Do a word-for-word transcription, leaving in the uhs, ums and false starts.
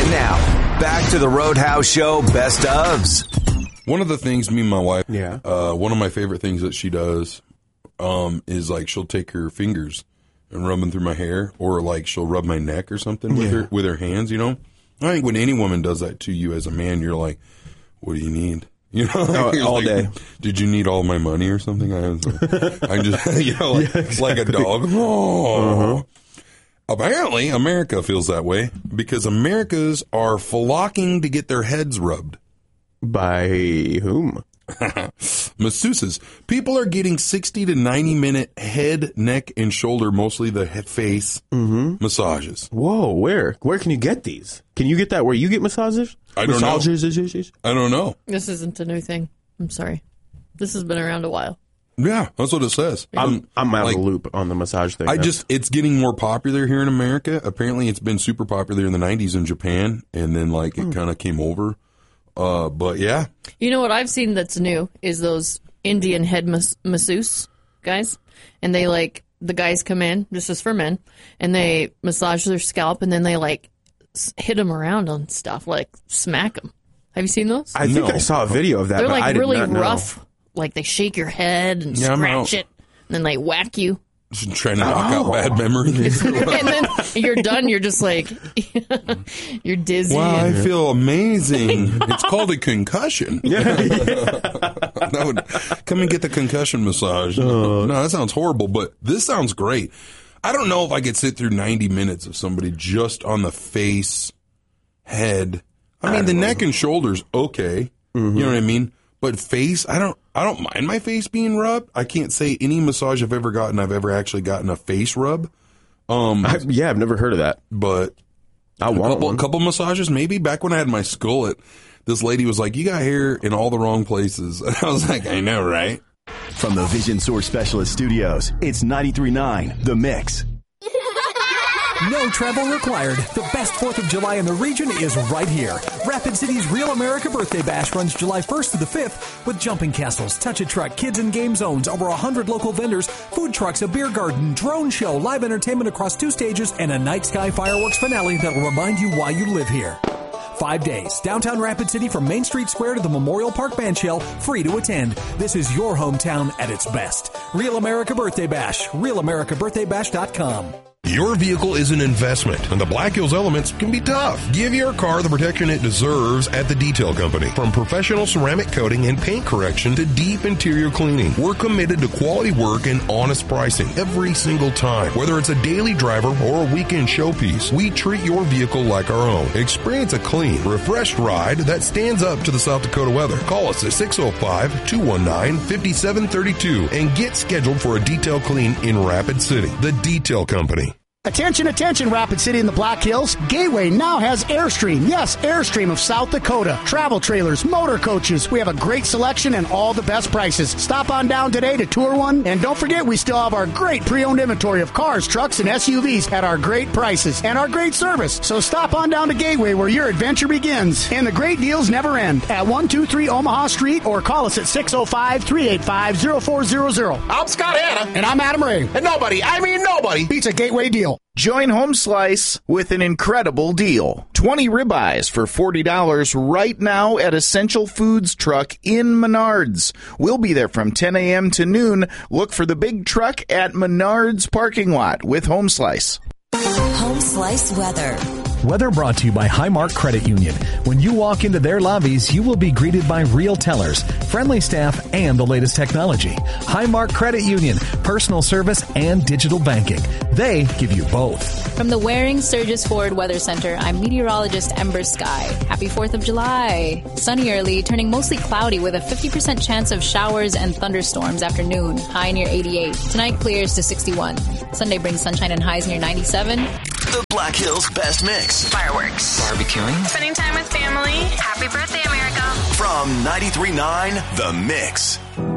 And now, back to the Roadhouse Show Best Ofs. One of the things me and my wife, yeah. uh, one of my favorite things that she does um, is like she'll take her fingers and rub them through my hair, or like she'll rub my neck or something with Yeah. her with her hands, you know? I think when any woman does that to you as a man, you're like, what do you need? You know, oh, all like, day. Did you need all my money or something? I was like, I'm just, you know, like, Yeah, exactly. like a dog. Oh. Uh-huh. Apparently, America feels that way because Americans are flocking to get their heads rubbed. By whom? Masseuses. People are getting sixty to ninety minute head, neck, and shoulder, mostly the head, face mm-hmm. massages. Whoa, where? Where can you get these? Can you get that where you get massages? I don't massages? know. I don't know. This isn't a new thing. I'm sorry. This has been around a while. Yeah, that's what it says. I'm I'm out like, of the loop on the massage thing. I now. just, it's getting more popular here in America. Apparently, it's been super popular in the nineties in Japan, and then like it Hmm. kind of came over. Uh, but yeah. You know what I've seen that's new is those Indian head mas- masseuse guys. And they like, the guys come in, this is for men, and they massage their scalp and then they like s- hit them around on stuff, like smack them. Have you seen those? I think No. I saw a video of that. They're but I like did really not know. rough. Like they shake your head and Yeah, I'm scratch out. it. And then they whack you. Just trying to knock Oh. out bad memories. And then you're done. You're just like, you're dizzy. Wow, I and- feel amazing. It's called a concussion. Yeah, That would come and get the concussion massage. No, that sounds horrible, but this sounds great. I don't know if I could sit through ninety minutes of somebody just on the face, head. I mean, the neck and shoulders, okay. Mm-hmm. You know what I mean? But face, I don't, I don't mind my face being rubbed. I can't say any massage I've ever gotten, I've ever actually gotten a face rub. Um, I, yeah, I've never heard of that. but I a want couple, one. couple massages, maybe. Back when I had my skullet, this lady was like, you got hair in all the wrong places. And I was like, I know, right? From the Vision Source Specialist Studios, it's ninety-three point nine The Mix. No travel required. The best fourth of July in the region is right here. Rapid City's Real America Birthday Bash runs July first to the fifth with jumping castles, touch-a-truck, kids and game zones, over one hundred local vendors, food trucks, a beer garden, drone show, live entertainment across two stages, and a night sky fireworks finale that will remind you why you live here. Five days. Downtown Rapid City from Main Street Square to the Memorial Park Bandshell. Free to attend. This is your hometown at its best. Real America Birthday Bash. real america birthday bash dot com. Your vehicle is an investment, and the Black Hills Elements can be tough. Give your car the protection it deserves at the Detail Company. From professional ceramic coating and paint correction to deep interior cleaning, we're committed to quality work and honest pricing every single time. Whether it's a daily driver or a weekend showpiece, we treat your vehicle like our own. Experience a clean, refreshed ride that stands up to the South Dakota weather. Call us at six oh five, two one nine, five seven three two and get scheduled for a detail clean in Rapid City. The Detail Company. Attention, attention, Rapid City in the Black Hills. Gateway now has Airstream. Yes, Airstream of South Dakota. Travel trailers, motor coaches. We have a great selection and all the best prices. Stop on down today to tour one. And don't forget, we still have our great pre-owned inventory of cars, trucks, and S U Vs at our great prices and our great service. So stop on down to Gateway where your adventure begins. And the great deals never end at one two three Omaha Street or call us at six oh five, three eight five, oh four hundred. I'm Scott Hanna. And I'm Adam Ray. And nobody, I mean nobody, beats a Gateway deal. Join Home Slice with an incredible deal. twenty ribeyes for forty dollars right now at Essential Foods Truck in Menards. We'll be there from ten a.m. to noon. Look for the big truck at Menards parking lot with Home Slice. Home Slice weather. Weather brought to you by Highmark Credit Union. When you walk into their lobbies, you will be greeted by real tellers, friendly staff, and the latest technology. Highmark Credit Union, personal service and digital banking. They give you both. From the Waring Sturgis Ford Weather Center, I'm meteorologist Ember Sky. Happy fourth of July. Sunny early, turning mostly cloudy with a fifty percent chance of showers and thunderstorms after noon. High near eighty-eight. Tonight clears to sixty-one. Sunday brings sunshine and highs near ninety-seven. The Black Hills Best Mix. Fireworks. Barbecuing. Spending time with family. Happy birthday, America. From ninety-three point nine The Mix.